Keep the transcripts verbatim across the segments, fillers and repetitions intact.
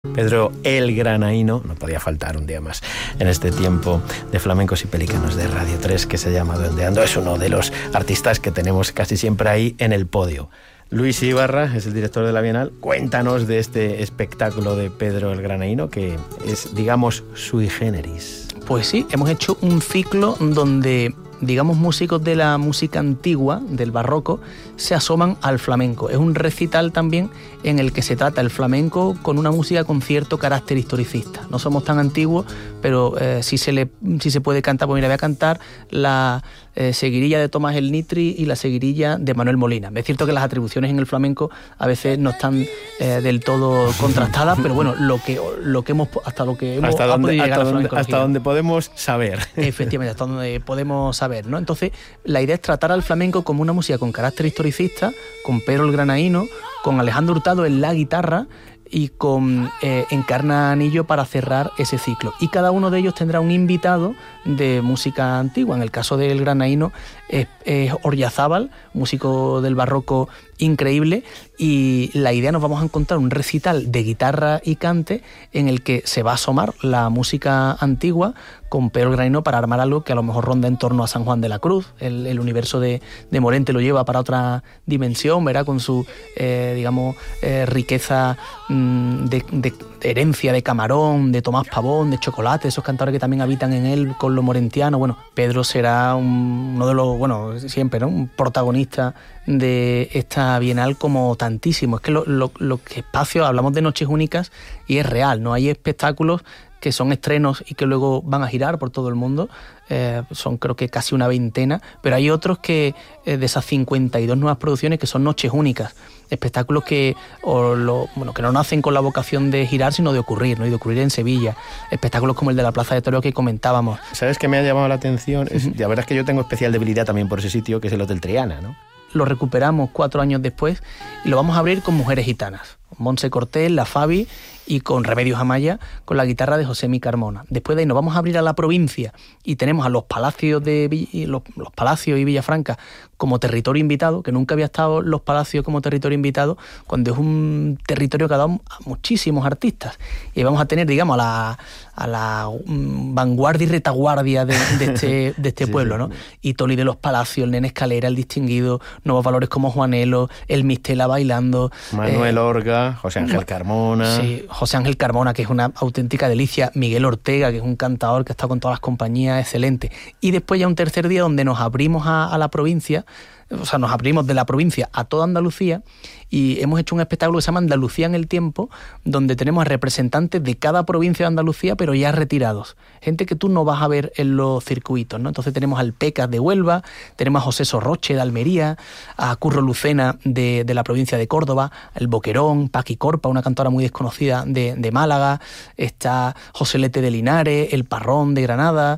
Pedro el Granaíno, no podía faltar un día más en este tiempo de flamencos y pelícanos de Radio tres que se llama Duendeando. Es uno de los artistas que tenemos casi siempre ahí en el podio. Luis Ibarra es el director de la Bienal. Cuéntanos de este espectáculo de Pedro el Granaíno, que es, digamos, sui generis. Pues sí, hemos hecho un ciclo donde, digamos, músicos de la música antigua, del barroco, se asoman al flamenco. Es un recital también en el que se trata el flamenco con una música con cierto carácter historicista. No somos tan antiguos, pero eh, sí, se le, sí se puede cantar. Pues mira, voy a cantar la eh, seguirilla de Tomás el Nitri y la seguirilla de Manuel Molina. Es cierto que las atribuciones en el flamenco a veces no están eh, del todo contrastadas, pero bueno, lo que, lo que hemos, hasta lo que hemos hasta ha donde, podido llegar hasta, al donde, hasta donde podemos saber. Efectivamente, hasta donde podemos saber, ¿no? Entonces, la idea es tratar al flamenco como una música con carácter historicista, con Pedro el Granaíno, con Alejandro Hurtado en la guitarra y con eh, Encarna Anillo para cerrar ese ciclo. Y cada uno de ellos tendrá un invitado de música antigua. En el caso del Granaíno es, es Oryazábal, músico del barroco increíble, y la idea, nos vamos a encontrar un recital de guitarra y cante en el que se va a asomar la música antigua con Pedro el Granaíno para armar algo que a lo mejor ronda en torno a San Juan de la Cruz. El, el universo de, de Morente lo lleva para otra dimensión, ¿verdad? Con su, eh, digamos, eh, riqueza mmm, de, de herencia de Camarón, de Tomás Pavón, de Chocolate, esos cantadores que también habitan en él con lo morentiano. Bueno, Pedro será un, uno de los, bueno, siempre, ¿no? Un protagonista de esta Bienal como tantísimo. Es que los lo, lo espacios, hablamos de noches únicas y es real, ¿no? Hay espectáculos que son estrenos y que luego van a girar por todo el mundo, eh, son creo que casi una veintena, pero hay otros que eh, de esas cincuenta y dos nuevas producciones que son noches únicas, espectáculos que, o lo, bueno, que no nacen con la vocación de girar, sino de ocurrir, ¿no? Y de ocurrir en Sevilla, espectáculos como el de la Plaza de Toros que comentábamos. ¿Sabes qué me ha llamado la atención? Es, la verdad es que yo tengo especial debilidad también por ese sitio, que es el Hotel Triana, ¿no? Lo recuperamos cuatro años después y lo vamos a abrir con mujeres gitanas, Montse Cortés, la Fabi, y con Remedios Amaya, con la guitarra de José Mi Carmona. Después de ahí nos vamos a abrir a la provincia y tenemos a los Palacios de Vill- los, los Palacios y Villafranca como territorio invitado, que nunca había estado los Palacios como territorio invitado, cuando es un territorio que ha dado a muchísimos artistas. Y vamos a tener, digamos, a la, a la um, vanguardia y retaguardia de, de este, de este sí, pueblo, ¿no? Y Toli de los Palacios, el Nene Escalera, el Distinguido, nuevos valores como Juanelo, el Mistela bailando, Manuel eh, Orga, José Ángel Carmona. Sí, José Ángel Carmona, que es una auténtica delicia, Miguel Ortega, que es un cantador que está con todas las compañías, excelente. Y después ya un tercer día donde nos abrimos a, a la provincia, o sea, nos abrimos de la provincia a toda Andalucía, y hemos hecho un espectáculo que se llama Andalucía en el Tiempo, donde tenemos a representantes de cada provincia de Andalucía, pero ya retirados. Gente que tú no vas a ver en los circuitos, ¿no? Entonces tenemos al Pecas de Huelva, tenemos a José Sorroche de Almería, a Curro Lucena de, de la provincia de Córdoba, el Boquerón, Paqui Corpa, una cantora muy desconocida de, de Málaga, está José Lete de Linares, el Parrón de Granada,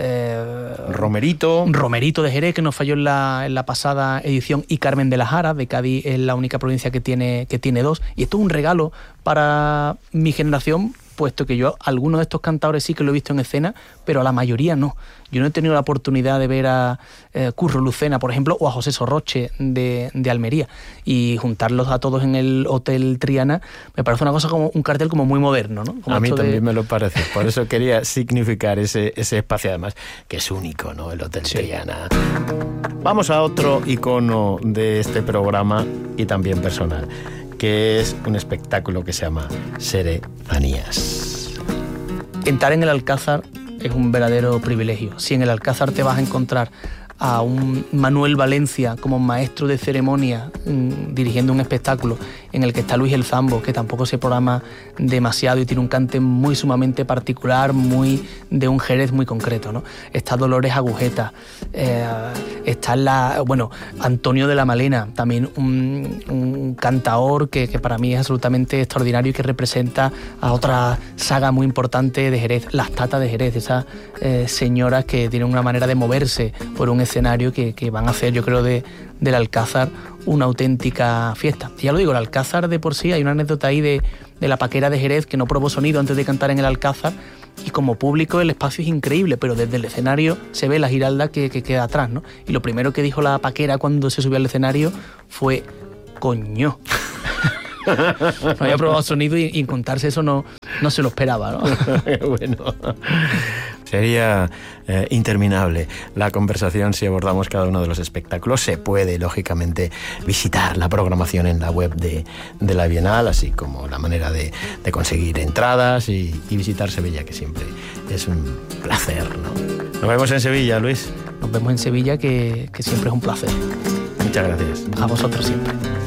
eh, Romerito. Romerito de Jerez, que nos falló en la, en la pasada edición, y Carmen de la Jara, de Cádiz, es la única provincia que tiene, que tiene dos. Y esto es un regalo para mi generación, puesto que yo algunos de estos cantadores sí que lo he visto en escena, pero a la mayoría no. Yo no he tenido la oportunidad de ver a eh, Curro Lucena, por ejemplo, o a José Sorroche de, de Almería, y juntarlos a todos en el Hotel Triana me parece una cosa como un cartel como muy moderno, ¿no? Como a mí también de... me lo parece, por eso quería significar ese, ese espacio, además, que es único, ¿no? El Hotel sí. Triana. Vamos a otro icono de este programa y también personal, que es un espectáculo que se llama Serefanías. Entrar en el Alcázar es un verdadero privilegio. Si en el Alcázar te vas a encontrar a un Manuel Valencia como maestro de ceremonia mmm, dirigiendo un espectáculo en el que está Luis el Zambo, que tampoco se programa demasiado y tiene un cante muy sumamente particular, muy de un Jerez muy concreto, ¿no? Está Dolores Agujeta, eh, está la, bueno, Antonio de la Malena, también un, un cantaor que, que para mí es absolutamente extraordinario y que representa a otra saga muy importante de Jerez, las Tatas de Jerez, esas eh, señoras que tienen una manera de moverse por un escenario que, que van a hacer, yo creo, de, del Alcázar una auténtica fiesta. Y ya lo digo, el Alcázar de por sí, hay una anécdota ahí de, de la paquera de Jerez que no probó sonido antes de cantar en el Alcázar, y como público el espacio es increíble, pero desde el escenario se ve la Giralda que, que queda atrás, ¿no? Y lo primero que dijo la paquera cuando se subió al escenario fue: coño. No había probado sonido y, y contarse eso no, no se lo esperaba, ¿no? Bueno, sería eh, interminable la conversación si abordamos cada uno de los espectáculos. Se puede, lógicamente, visitar la programación en la web de, de la Bienal, así como la manera de, de conseguir entradas y, y visitar Sevilla, que siempre es un placer, ¿no? Nos vemos en Sevilla, Luis. Nos vemos en Sevilla, que, que siempre es un placer. Muchas gracias. A vosotros siempre.